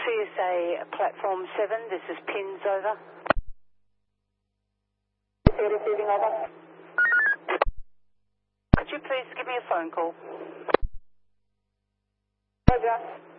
CSA Platform 7, this is Pins, over. Receiving, over. Could you please give me a phone call? Roger.